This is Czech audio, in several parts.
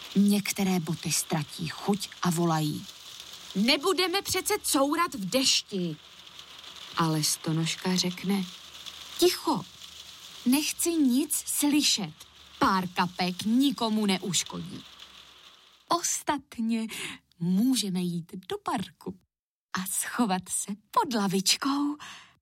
Některé boty ztratí chuť a volají. Nebudeme přece courat v dešti. Ale Stonožka řekne, ticho, nechci nic slyšet. Pár kapek nikomu neuškodí. Ostatně můžeme jít do parku a schovat se pod lavičkou.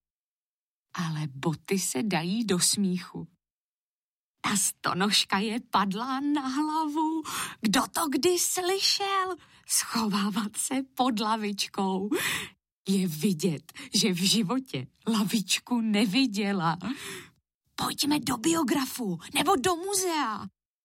Ale boty se dají do smíchu. Ta Stonožka je padlá na hlavu. Kdo to kdy slyšel? Schovávat se pod lavičkou. Je vidět, že v životě lavičku neviděla. Pojďme do biografu nebo do muzea.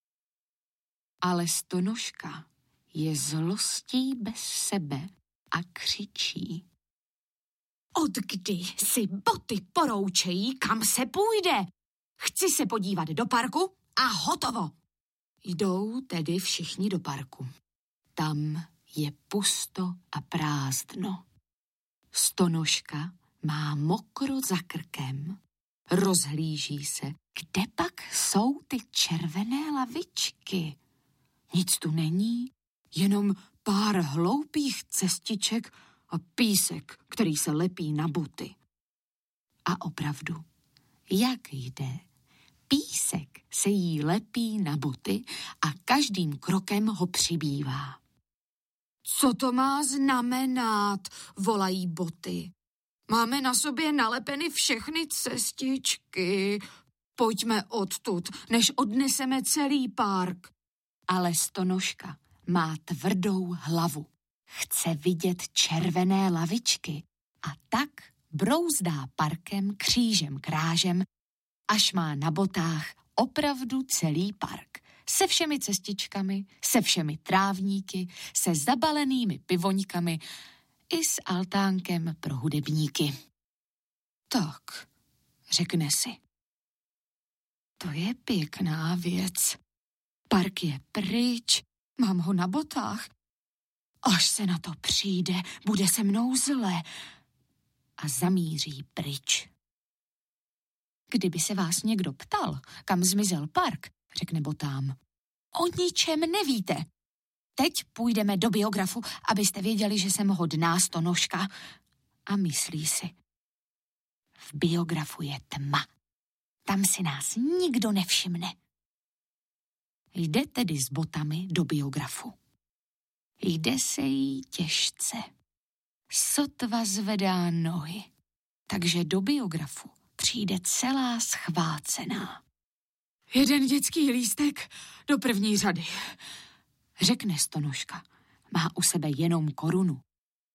Ale Stonožka je zlostí bez sebe a křičí. Od kdy si boty poroučejí, kam se půjde? Chci se podívat do parku a hotovo. Jdou tedy všichni do parku. Tam je pusto a prázdno. Stonožka má mokro za krkem. Rozhlíží se, kde pak jsou ty červené lavičky. Nic tu není, jenom pár hloupých cestiček a písek, který se lepí na boty. A opravdu, jak jde, písek se jí lepí na boty a každým krokem ho přibývá. Co to má znamenat, volají boty. Máme na sobě nalepeny všechny cestičky. Pojďme odtud, než odneseme celý park. Ale Stonožka má tvrdou hlavu. Chce vidět červené lavičky a tak brouzdá parkem křížem krážem, až má na botách opravdu celý park. Se všemi cestičkami, se všemi trávníky, se zabalenými pivoňkami i s altánkem pro hudebníky. Tak, řekne si. To je pěkná věc. Park je pryč, mám ho na botách. Až se na to přijde, bude se mnou zle. A zamíří pryč. Kdyby se vás někdo ptal, kam zmizel park, řekne botám. O ničem nevíte. Teď půjdeme do biografu, abyste věděli, že jsem hodná Stonožka. A myslí si. V biografu je tma. Tam si nás nikdo nevšimne. Jde tedy s botami do biografu. Jde se jí těžce. Sotva zvedá nohy. Takže do biografu přijde celá schvácená. Jeden dětský lístek do první řady, řekne Stonožka. Má u sebe jenom korunu.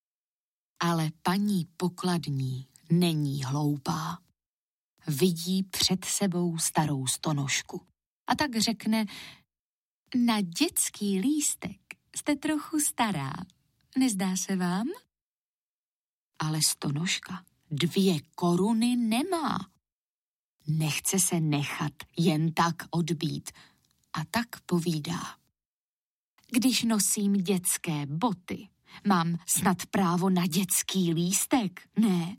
Ale paní pokladní není hloupá. Vidí před sebou starou Stonožku. A tak řekne, na dětský lístek jste trochu stará. Nezdá se vám? Ale Stonožka 2 koruny nemá. Nechce se nechat jen tak odbít a tak povídá. Když nosím dětské boty, mám snad právo na dětský lístek, ne?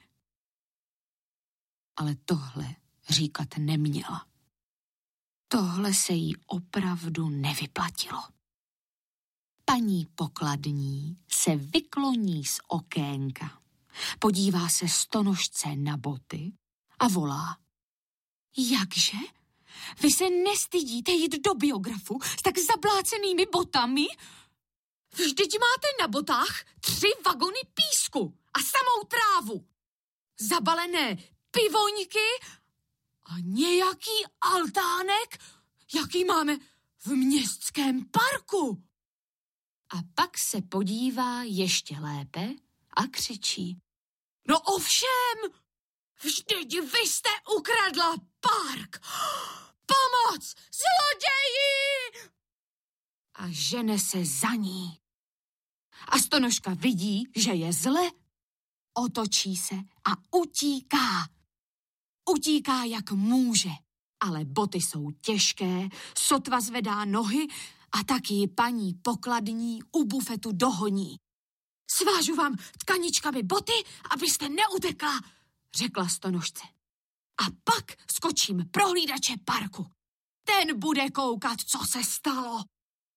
Ale tohle říkat neměla. Tohle se jí opravdu nevyplatilo. Paní pokladní se vykloní z okénka, podívá se Stonožce na boty a volá. Jakže? Vy se nestydíte jít do biografu s tak zablácenými botami? Vždyť máte na botách 3 vagony písku a samou trávu. Zabalené pivoňky a nějaký altánek, jaký máme v městském parku. A pak se podívá ještě lépe a křičí. No ovšem, vždyť vy jste ukradla park. Pomoc, zloději! A žene se za ní. A Stonožka vidí, že je zle, otočí se a utíká. Utíká, jak může, ale boty jsou těžké, sotva zvedá nohy a tak ji paní pokladní u bufetu dohoní. Svážu vám tkaničkami boty, abyste neutekla, řekla Stonožce. A pak skočím prohlídače parku. Ten bude koukat, co se stalo.